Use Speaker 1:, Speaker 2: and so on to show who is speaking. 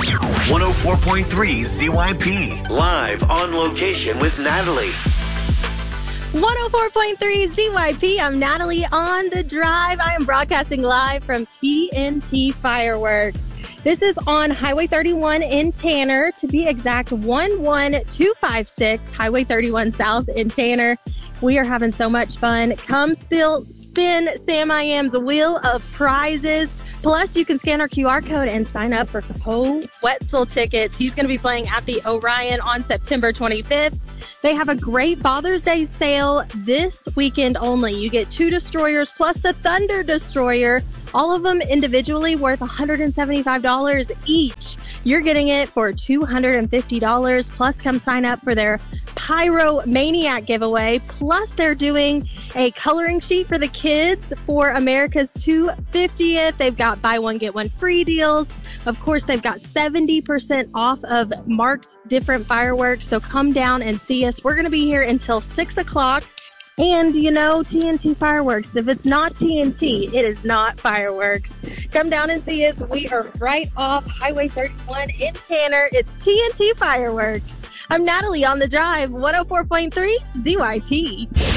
Speaker 1: 104.3 ZYP. Live on location with Natalie.
Speaker 2: 104.3 ZYP. I'm Natalie on the drive. I am broadcasting live from TNT Fireworks. This is on Highway 31 in Tanner, to be exact, 11256 Highway 31 South in Tanner. We are having so much fun. Come spin Sam I Am's wheel of prizes. Plus, you can scan our QR code and sign up for Cole Wetzel tickets. He's going to be playing at the Orion on September 25th. They have a great Father's Day sale this weekend only. You get 2 Destroyers plus the Thunder Destroyer, all of them individually worth $175 each. You're getting it for $250. Plus, come sign up for their Pyro Maniac giveaway. Plus, they're doing a coloring sheet for the kids for America's 250th. They've got buy one, get one free deals. Of course, they've got 70% off of marked different fireworks. So come down and see us. We're going to be here until 6 o'clock. And, you know, TNT Fireworks, if it's not TNT, it is not fireworks. Come down and see us. We are right off Highway 31 in Tanner. It's TNT Fireworks. I'm Natalie on the drive, 104.3 ZYP.